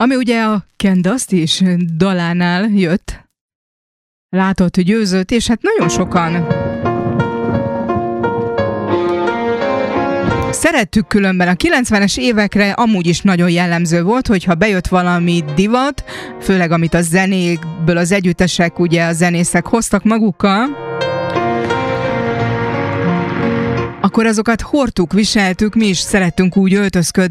Ami ugye a Ken Dusty is dalánál jött, látott, győzött, és hát nagyon sokan szerettük különben. A 90-es évekre amúgy is nagyon jellemző volt, hogyha bejött valami divat, főleg amit a zenékből az együttesek, ugye a zenészek hoztak magukkal, akkor azokat hordtuk, viseltük, mi is szerettünk úgy öltözködni,